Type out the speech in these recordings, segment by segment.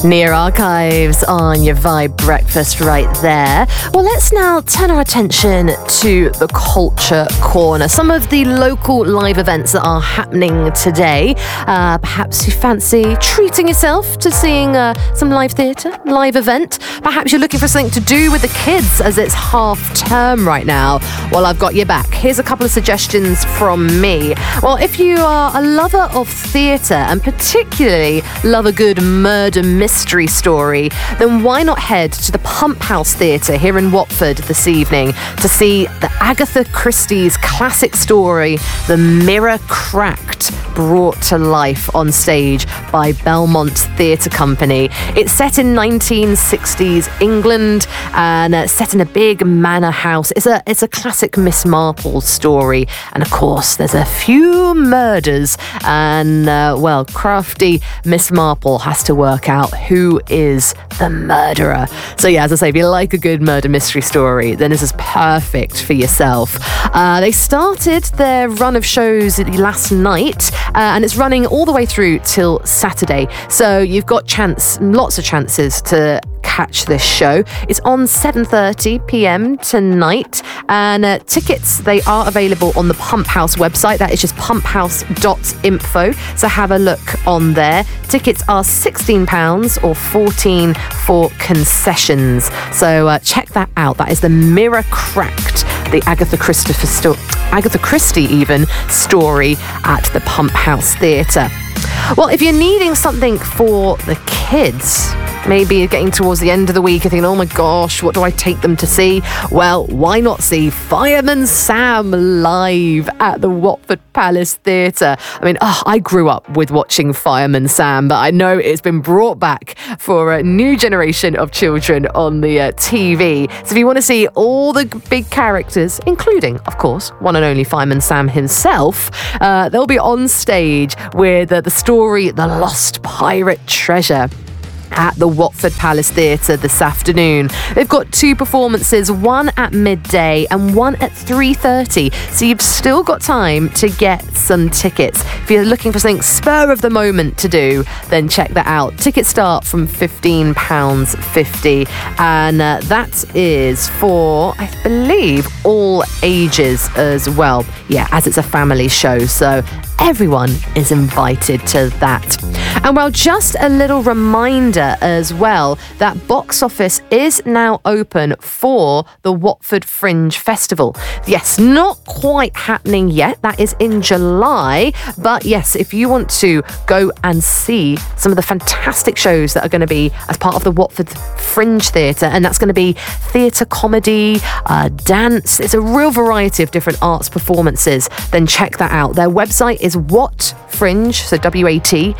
Near Archives on your Vibe Breakfast right there. Well, let's now turn our attention to the Culture Corner. Some of the local live events that are happening today. Perhaps you fancy treating yourself to seeing some live theatre, live event. Perhaps you're looking for something to do with the kids as it's half term right now. Well, I've got your back. Here's a couple of suggestions from me. Well, if you are a lover of theatre and particularly love a good murder mystery story, then why not head to the Pump House Theatre here in Watford this evening to see the Agatha Christie's classic story, The Mirror Cracked, brought to life on stage by Belmont Theatre Company. It's set in 1960s England and set in a big manor house. It's a classic Miss Marple story, and of course there's a few murders, and well, crafty Miss Marple has to work out who is the murderer. So yeah, as I say, if you like a good murder mystery story, then this is perfect for yourself. They started their run of shows last night, and it's running all the way through till Saturday. So you've got lots of chances to catch this show. It's on 7:30 p.m. tonight, and tickets, they are available on the Pump House website. That is just pumphouse.info, so have a look on there. Tickets are £16 or $14 for concessions, so check that out. That is The Mirror Cracked, the Agatha Christie even story at the Pump House Theatre. Well, if you're needing something for the kids, maybe you're getting towards the end of the week, you're thinking, oh my gosh, what do I take them to see? Well, why not see Fireman Sam live at the Watford Palace Theatre? I mean, I grew up with watching Fireman Sam, but I know it's been brought back for a new generation of children on the TV. So if you want to see all the big characters, including, of course, one and only Fireman Sam himself, they'll be on stage with the story The Lost Pirate Treasure at the Watford Palace Theatre this afternoon. They've got two performances, one at midday and one at 3:30, so you've still got time to get some tickets. If you're looking for something spur of the moment to do, then check that out. Tickets start from £15.50, and that is for, I believe, all ages as well. Yeah, as it's a family show, so everyone is invited to that. And well, just a little reminder as well that Box Office is now open for the Watford Fringe Festival. Yes, not quite happening yet. That is in July. But yes, if you want to go and see some of the fantastic shows that are going to be as part of the Watford Fringe Theatre, and that's going to be theatre, comedy, dance. It's a real variety of different arts performances. Then check that out. Their website is WatFringe, so WAT,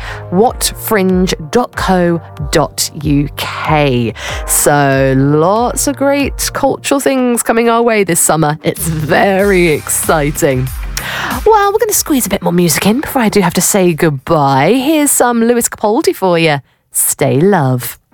watfringe.co.uk. So lots of great cultural things coming our way this summer. It's very exciting. Well, we're going to squeeze a bit more music in before I do have to say goodbye. Here's some Lewis Capaldi for you. Stay Love.